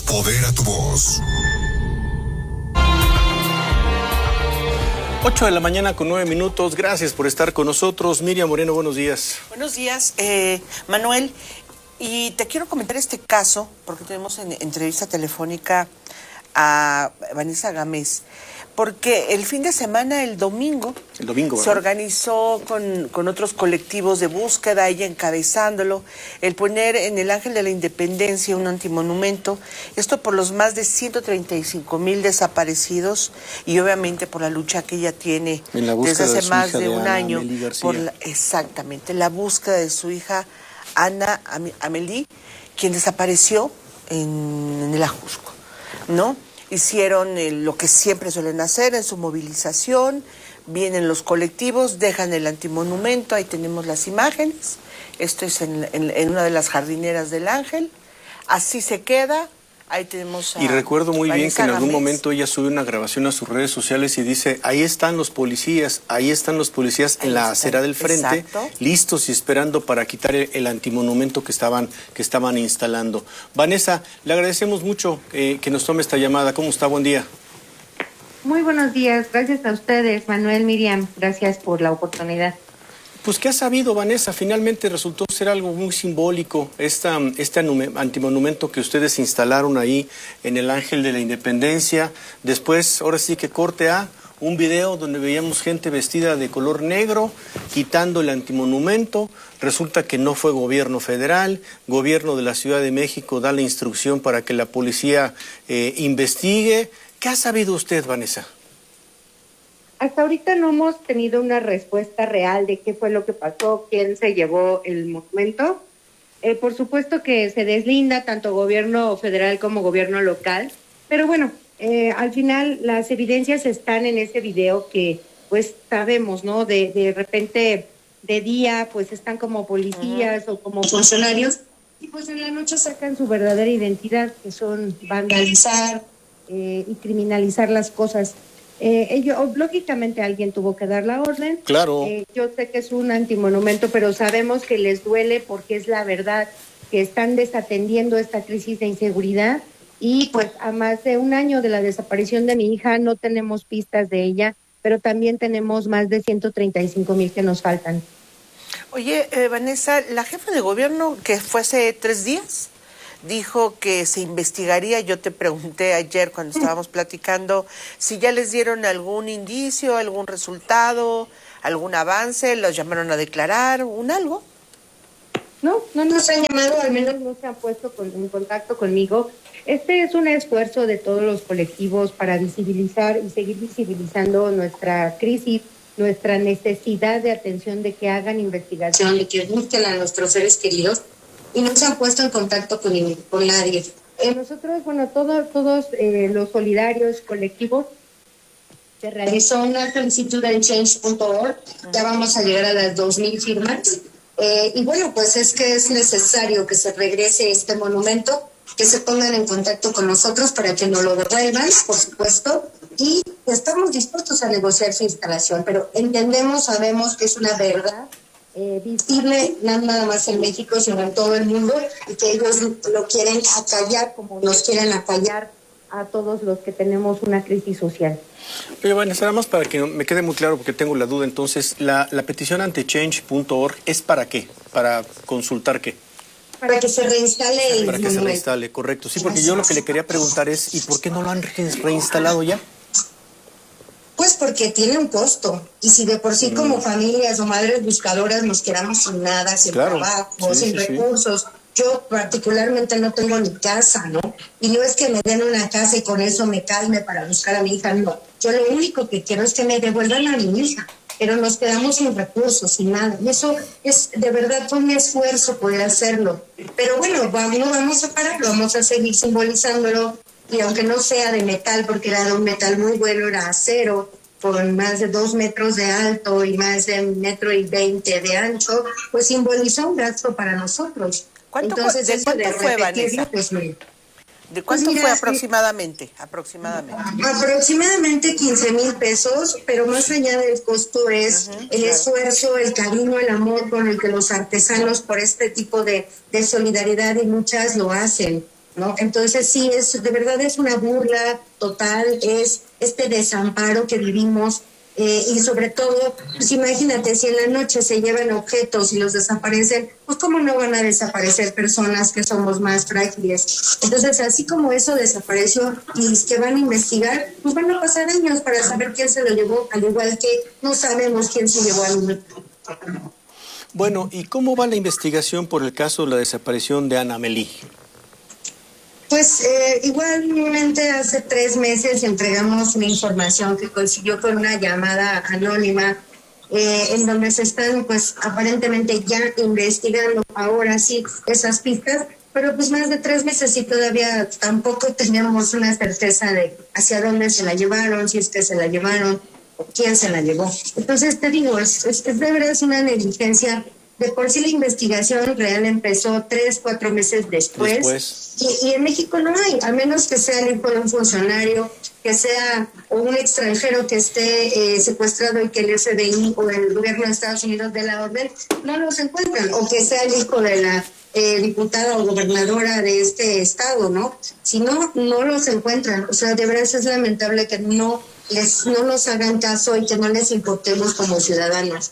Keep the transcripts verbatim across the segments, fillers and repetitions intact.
Empodera tu voz. ocho de la mañana con nueve minutos. Gracias por estar con nosotros. Miriam Moreno, buenos días. Buenos días, eh, Manuel. Y te quiero comentar este caso, porque tuvimos en entrevista telefónica a Vanessa Gámez, porque el fin de semana, el domingo, el domingo se organizó con, con otros colectivos de búsqueda, ella encabezándolo, el poner en el Ángel de la Independencia un antimonumento, esto por los más de ciento treinta y cinco mil desaparecidos y obviamente por la lucha que ella tiene desde hace de más de, de un Ana año, por la, exactamente, la búsqueda de su hija Ana Amelie, quien desapareció en, en el Ajusco, ¿no? Hicieron eh, lo que siempre suelen hacer en su movilización, vienen los colectivos, dejan el antimonumento, ahí tenemos las imágenes, esto es en, en, en una de las jardineras del Ángel, así se queda. Ahí tenemos a y recuerdo muy Vanessa bien que en algún Gámez. momento ella sube una grabación a sus redes sociales y dice, ahí están los policías, ahí están los policías ahí en la está, acera del frente, exacto, listos y esperando para quitar el, el antimonumento que estaban, que estaban instalando. Vanessa, le agradecemos mucho eh, que nos tome esta llamada. ¿Cómo está? Buen día. Muy buenos días, gracias a ustedes, Manuel, Miriam, gracias por la oportunidad. Pues, ¿qué ha sabido, Vanessa? Finalmente resultó ser algo muy simbólico, esta, este antimonumento que ustedes instalaron ahí en el Ángel de la Independencia. Después, ahora sí que corte a un video donde veíamos gente vestida de color negro, quitando el antimonumento. Resulta que no fue gobierno federal, gobierno de la Ciudad de México da la instrucción para que la policía eh, investigue. ¿Qué ha sabido usted, Vanessa? Hasta ahorita no hemos tenido una respuesta real de qué fue lo que pasó, quién se llevó el monumento. Eh, por supuesto que se deslinda tanto gobierno federal como gobierno local, pero bueno, eh, al final las evidencias están en ese video que pues sabemos, ¿no? De, de repente de día pues están como policías uh-huh. o como funcionarios y pues en la noche sacan su verdadera identidad, que son vandalizar eh, y criminalizar las cosas. Eh, ello, lógicamente alguien tuvo que dar la orden. Claro. Eh, yo sé que es un antimonumento, pero sabemos que les duele porque es la verdad, que están desatendiendo esta crisis de inseguridad y pues a más de un año de la desaparición de mi hija no tenemos pistas de ella, pero también tenemos más de ciento treinta y cinco mil que nos faltan. Oye, eh, Vanessa, la jefa de gobierno que fue hace tres días dijo que se investigaría. Yo te pregunté ayer cuando estábamos platicando si ya les dieron algún indicio, algún resultado, algún avance, los llamaron a declarar, un algo. No, no nos han llamado, al menos no se han puesto con, en contacto conmigo. Este es un esfuerzo de todos los colectivos para visibilizar y seguir visibilizando nuestra crisis, nuestra necesidad de atención, de que hagan investigación, de que busquen a nuestros seres queridos. Y no se han puesto en contacto con, con nadie. Eh, nosotros, bueno, todo, todos eh, los solidarios colectivos, se realizó una solicitud en change punto org, ya vamos a llegar a las dos mil firmas, eh, y bueno, pues es que es necesario que se regrese este monumento, que se pongan en contacto con nosotros para que nos lo devuelvan, por supuesto, y estamos dispuestos a negociar su instalación, pero entendemos, sabemos que es una verdad, Eh, visible, no nada más en México, sino en todo el mundo, y que ellos lo quieren acallar como nos quieren acallar a todos los que tenemos una crisis social. Oye, bueno, nada más para que me quede muy claro, porque tengo la duda, entonces, la, la petición ante change punto org ¿es para qué? ¿Para consultar qué? Para que se reinstale el Para que se reinstale, correcto. Sí, porque yo lo que le quería preguntar es, ¿y por qué no lo han reinstalado ya? Pues porque tiene un costo, y si de por sí mm. como familias o madres buscadoras nos quedamos sin nada, sin claro. trabajo, sí, sin sí, recursos, sí. Yo particularmente no tengo ni casa, ¿no? Y no es que me den una casa y con eso me calme para buscar a mi hija, no. Yo lo único que quiero es que me devuelvan a mi hija, pero nos quedamos sin recursos, sin nada. Y eso es, de verdad, fue un esfuerzo poder hacerlo. Pero bueno, vamos, no vamos a parar, vamos a seguir simbolizándolo. Y aunque no sea de metal, porque era de un metal muy bueno, era acero, con más de dos metros de alto y más de un metro y veinte de ancho, pues simbolizó un gasto para nosotros. ¿Cuánto, Entonces, ¿de cuánto de fue, Vanessa? Pues, ¿De cuánto pues mira, fue aproximadamente? Aproximadamente. Aproximadamente quince mil pesos, pero más allá del costo es uh-huh, el claro. esfuerzo, el cariño, el amor con el que los artesanos por este tipo de, de solidaridad y muchas lo hacen. ¿no? Entonces sí, es de verdad es una burla total, es este desamparo que vivimos. Eh, y sobre todo, pues imagínate, si en la noche se llevan objetos y los desaparecen, pues cómo no van a desaparecer personas que somos más frágiles. Entonces, así como eso desapareció y que van a investigar, pues van a pasar años para saber quién se lo llevó, al igual que no sabemos quién se llevó al niño. Bueno, ¿y cómo va la investigación por el caso de la desaparición de Ana Amélie? Pues eh, igualmente hace tres meses entregamos una información que consiguió con una llamada anónima eh, en donde se están pues aparentemente ya investigando ahora sí esas pistas, pero pues más de tres meses y todavía tampoco tenemos una certeza de hacia dónde se la llevaron, si es que se la llevaron o quién se la llevó. Entonces te digo, es, es, es de verdad es una negligencia. De por sí la investigación real empezó tres, cuatro meses después. Después. Y, y en México no hay, a menos que sea el hijo de un funcionario, que sea o un extranjero que esté eh, secuestrado y que el F B I o el gobierno de Estados Unidos dé la orden, no los encuentran. O que sea el hijo de la eh, diputada o gobernadora de este estado, ¿no? Si no, no los encuentran. O sea, de verdad es lamentable que no, les, no nos hagan caso y que no les importemos como ciudadanos.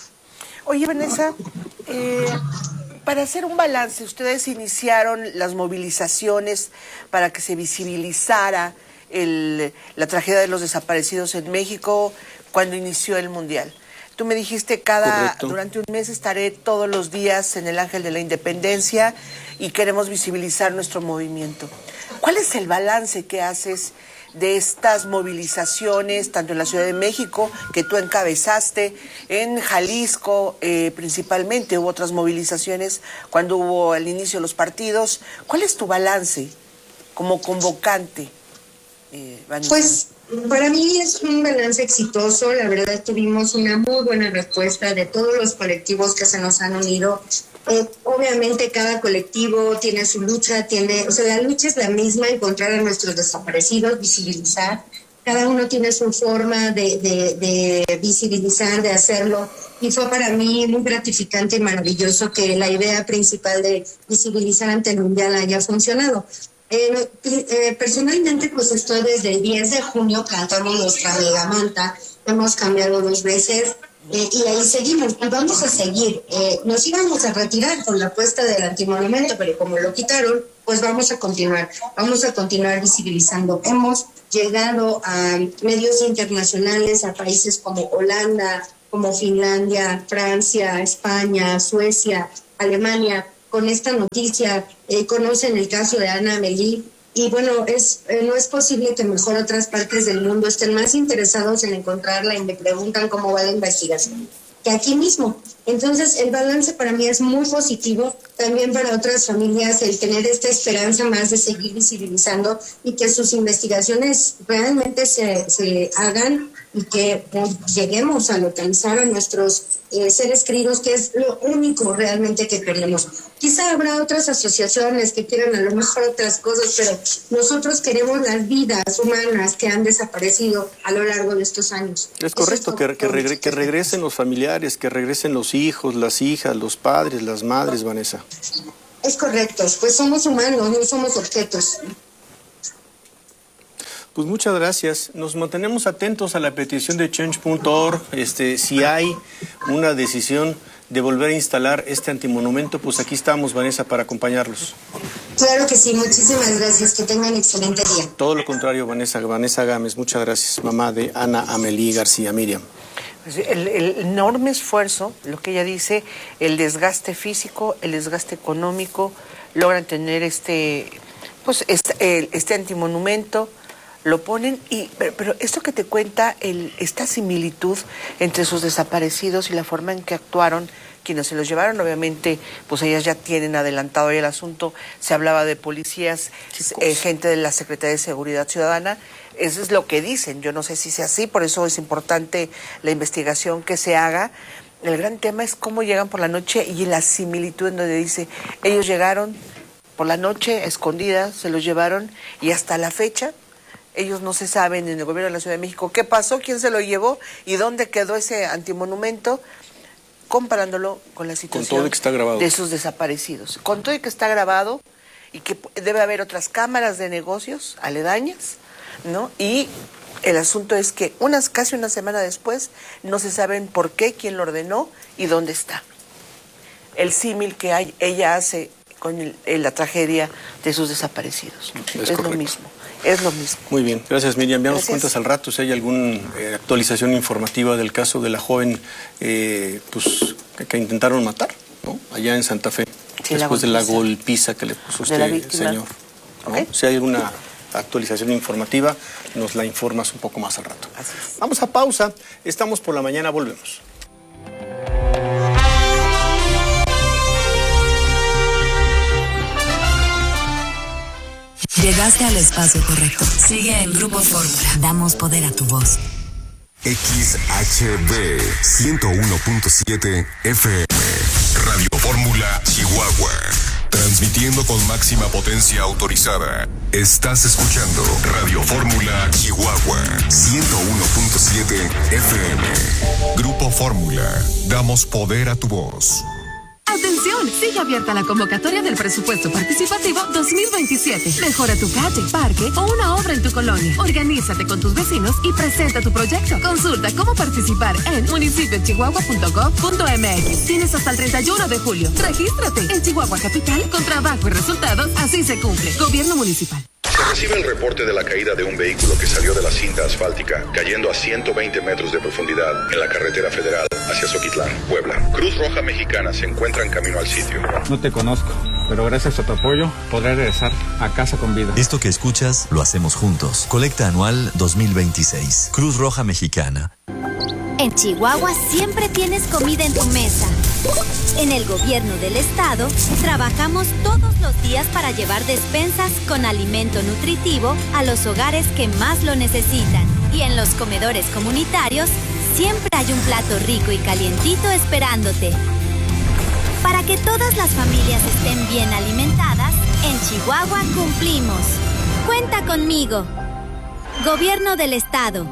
Oye, Vanessa, eh, para hacer un balance, ustedes iniciaron las movilizaciones para que se visibilizara el, la tragedia de los desaparecidos en México cuando inició el Mundial. Tú me dijiste, cada Correcto. durante un mes estaré todos los días en el Ángel de la Independencia y queremos visibilizar nuestro movimiento. ¿Cuál es el balance que haces de estas movilizaciones, tanto en la Ciudad de México, que tú encabezaste, en Jalisco eh, principalmente, hubo otras movilizaciones cuando hubo el inicio de los partidos? ¿Cuál es tu balance como convocante, eh, Vanessa? Pues para mí es un balance exitoso. La verdad tuvimos una muy buena respuesta de todos los colectivos que se nos han unido. Eh, obviamente cada colectivo tiene su lucha, tiene, o sea, la lucha es la misma, encontrar a nuestros desaparecidos, visibilizar. Cada uno tiene su forma de, de, de visibilizar, de hacerlo. Y fue para mí muy gratificante y maravilloso que la idea principal de visibilizar ante el Mundial haya funcionado. Eh, eh, personalmente, pues estoy desde el diez de junio cantando nuestra mega manta. Hemos cambiado dos veces. Eh, y ahí seguimos, y vamos a seguir. Eh, nos íbamos a retirar con la puesta del antimonumento, pero como lo quitaron, pues vamos a continuar, vamos a continuar visibilizando. Hemos llegado a medios internacionales, a países como Holanda, como Finlandia, Francia, España, Suecia, Alemania, con esta noticia. Eh, conocen el caso de Ana Amélie. Y bueno, es eh, no es posible que mejor otras partes del mundo estén más interesados en encontrarla y me preguntan cómo va la investigación que aquí mismo. Entonces, el balance para mí es muy positivo, también para otras familias, el tener esta esperanza más de seguir visibilizando y que sus investigaciones realmente se, se hagan y que pues, lleguemos a localizar a nuestros eh, seres queridos, que es lo único realmente que queremos. Quizá habrá otras asociaciones que quieran a lo mejor otras cosas, pero nosotros queremos las vidas humanas que han desaparecido a lo largo de estos años. Es correcto, es que, que, regre, que regresen los familiares, que regresen los hijos, las hijas, los padres, las madres, Vanessa. Es correcto, pues somos humanos, no somos objetos. Pues muchas gracias. Nos mantenemos atentos a la petición de change punto org. Este, si hay una decisión de volver a instalar este antimonumento, pues aquí estamos, Vanessa, para acompañarlos. Claro que sí, muchísimas gracias. Que tengan excelente día. Todo lo contrario, Vanessa, Vanessa Gámez, muchas gracias. Mamá de Ana Amélie García. Miriam. El, el enorme esfuerzo, lo que ella dice, el desgaste físico, el desgaste económico, logran tener este, pues este, este antimonumento, lo ponen, y pero, pero esto que te cuenta, el, esta similitud entre sus desaparecidos y la forma en que actuaron quienes se los llevaron, obviamente, pues ellas ya tienen adelantado el asunto. Se hablaba de policías, eh, gente de la Secretaría de Seguridad Ciudadana. Eso es lo que dicen. Yo no sé si sea así, por eso es importante la investigación que se haga. El gran tema es cómo llegan por la noche y la similitud en donde dice, ellos llegaron por la noche, escondidas, se los llevaron, y hasta la fecha ellos no se saben en el gobierno de la Ciudad de México qué pasó, quién se lo llevó y dónde quedó ese antimonumento, comparándolo con la situación con todo que está grabado. de sus desaparecidos. Con todo y que está grabado, y que debe haber otras cámaras de negocios aledañas, ¿no? Y el asunto es que unas casi una semana después no se saben por qué, quién lo ordenó y dónde está. El símil que hay, ella hace con el, el, la tragedia de sus desaparecidos, ¿no? Es, es lo mismo, es lo mismo. Muy bien, gracias Miriam. Ya nos Gracias. cuentas al rato si hay alguna eh, actualización informativa del caso de la joven eh, pues, que, que intentaron matar, ¿no? Allá en Santa Fe, sí, después la de la golpiza que le puso usted, señor, ¿no? Okay. Si hay alguna actualización informativa, nos la informas un poco más al rato. Así es. Vamos a pausa, estamos por la mañana, volvemos. Llegaste al espacio correcto. Sigue en Grupo Fórmula. Damos poder a tu voz. X H B ciento uno punto siete F M. Radio Fórmula Chihuahua. Transmitiendo con máxima potencia autorizada. Estás escuchando Radio Fórmula Chihuahua ciento uno punto siete F M. Grupo Fórmula. Damos poder a tu voz. ¡Atención! Sigue abierta la convocatoria del presupuesto participativo dos mil veintisiete. Mejora tu calle, parque o una obra en tu colonia. Organízate con tus vecinos y presenta tu proyecto. Consulta cómo participar en municipio chihuahua punto gov punto m x. Tienes hasta el treinta y uno de julio. Regístrate en Chihuahua Capital con trabajo y resultados. Así se cumple. Gobierno municipal. Se recibe el reporte de la caída de un vehículo que salió de la cinta asfáltica, cayendo a ciento veinte metros de profundidad en la carretera federal hacia Zoquitlán, Puebla. Cruz Roja Mexicana se encuentra en camino al sitio. No te conozco, pero gracias a tu apoyo podré regresar a casa con vida. Esto que escuchas lo hacemos juntos. Colecta anual dos mil veintiséis. Cruz Roja Mexicana. En Chihuahua siempre tienes comida en tu mesa. En el gobierno del estado, trabajamos todos los días para llevar despensas con alimento nutritivo a los hogares que más lo necesitan. Y en los comedores comunitarios, siempre hay un plato rico y calientito esperándote. Para que todas las familias estén bien alimentadas, en Chihuahua cumplimos. Cuenta conmigo. Gobierno del estado.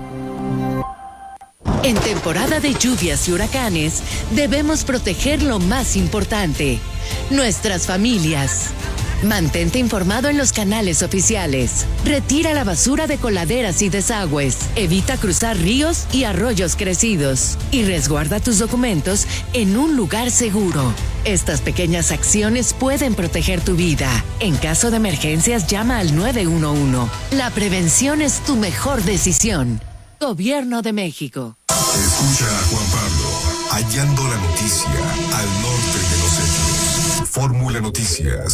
En temporada de lluvias y huracanes, debemos proteger lo más importante, nuestras familias. Mantente informado en los canales oficiales. Retira la basura de coladeras y desagües. Evita cruzar ríos y arroyos crecidos. Y resguarda tus documentos en un lugar seguro. Estas pequeñas acciones pueden proteger tu vida. En caso de emergencias, llama al nueve uno uno. La prevención es tu mejor decisión. Gobierno de México. Escucha a Juan Pablo, hallando la noticia al norte de los hechos. Fórmula Noticias.